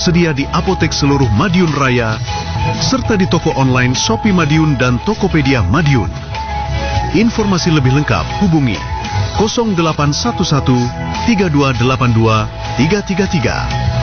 tersedia di apotek seluruh Madiun Raya, serta di toko online Shopee Madiun dan Tokopedia Madiun. Informasi lebih lengkap hubungi 0811 3282 333.